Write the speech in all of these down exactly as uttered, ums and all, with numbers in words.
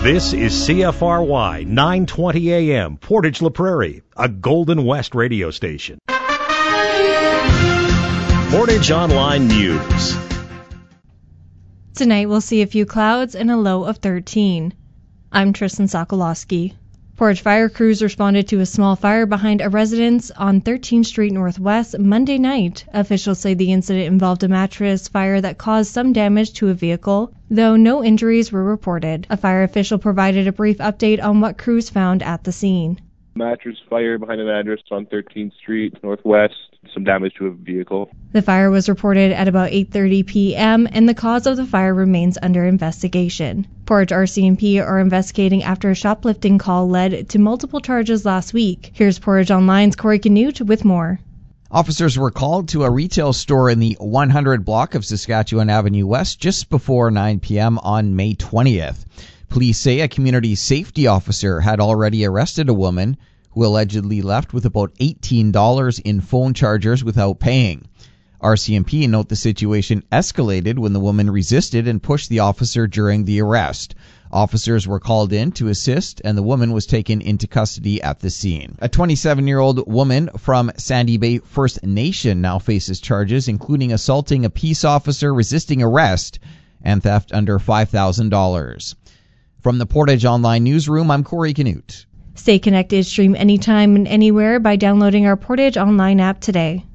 This is C F R Y nine twenty A M, Portage La Prairie, a Golden West radio station. Portage Online News. Tonight we'll see a few clouds and a low of thirteen. I'm Tristan Sokolowski. Portage fire crews responded to a small fire behind a residence on thirteenth Street Northwest Monday night. Officials say the incident involved a mattress fire that caused some damage to a vehicle, though no injuries were reported. A fire official provided a brief update on what crews found at the scene. Mattress fire behind an address on thirteenth Street Northwest. Some damage to a vehicle. The fire was reported at about eight thirty p.m. and the cause of the fire remains under investigation. Portage R C M P are investigating after a shoplifting call led to multiple charges last week. Here's Portage Online's Corey Canute with more. Officers were called to a retail store in the one hundred block of Saskatchewan Avenue West just before nine p.m. on May twentieth. Police say a community safety officer had already arrested a woman who allegedly left with about eighteen dollars in phone chargers without paying. R C M P note the situation escalated when the woman resisted and pushed the officer during the arrest. Officers were called in to assist, and the woman was taken into custody at the scene. A twenty-seven-year-old woman from Sandy Bay First Nation now faces charges including assaulting a peace officer, resisting arrest, and theft under five thousand dollars. From the Portage Online Newsroom, I'm Corey Canute. Stay connected, stream anytime and anywhere by downloading our Portage Online app today.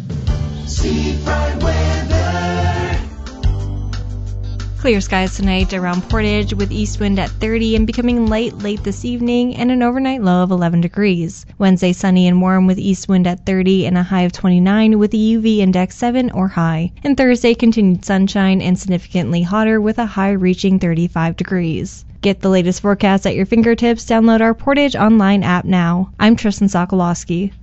Clear skies tonight around Portage with east wind at thirty and becoming light late this evening and an overnight low of eleven degrees. Wednesday sunny and warm with east wind at thirty and a high of twenty-nine with a U V index seven or high. And Thursday continued sunshine and significantly hotter with a high reaching thirty-five degrees. Get the latest forecast at your fingertips. Download our Portage Online app now. I'm Tristan Sokolowski.